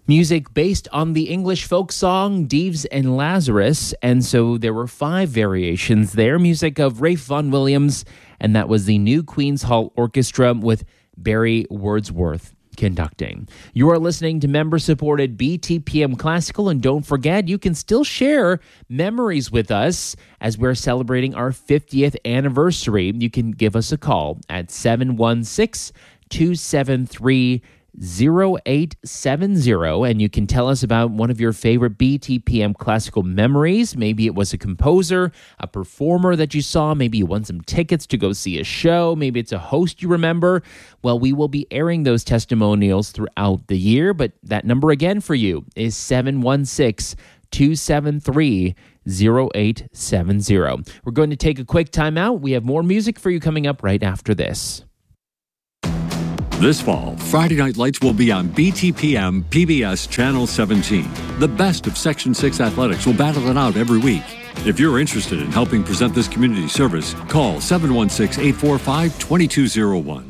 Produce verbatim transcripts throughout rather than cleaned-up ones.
Music based on the English folk song Dives and Lazarus, and so there were five variations there. Music of Ralph Vaughan Williams, and that was the New Queen's Hall Orchestra with Barry Wordsworth conducting. You are listening to member-supported B T P M Classical, and don't forget, you can still share memories with us as we're celebrating our fiftieth anniversary. You can give us a call at seven one six, two seven three, zero eight seven zero, and you can tell us about one of your favorite B T P M Classical memories. Maybe it was a composer, a performer that you saw. Maybe you won some tickets to go see a show. Maybe it's a host you remember. Well, we will be airing those testimonials throughout the year, but that number again for you is seven one six, two seven three, zero eight seven zero. We're going to take a quick time out. We have more music for you coming up right after this. This fall, Friday Night Lights will be on B T P M P B S Channel seventeen. The best of Section six athletics will battle it out every week. If you're interested in helping present this community service, call seven one six, eight four five, two two zero one.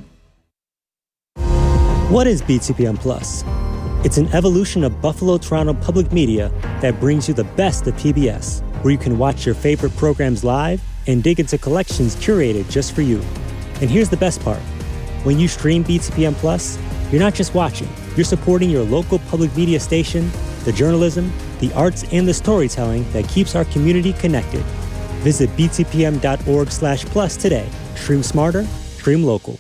What is B T P M Plus? It's an evolution of Buffalo Toronto Public Media that brings you the best of P B S, where you can watch your favorite programs live and dig into collections curated just for you. And here's the best part. When you stream B T P M Plus, you're not just watching, you're supporting your local public media station, the journalism, the arts, and the storytelling that keeps our community connected. Visit b t p m dot org slash plus today. Stream smarter, stream local.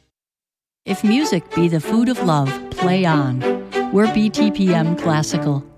If music be the food of love, play on. We're B T P M Classical.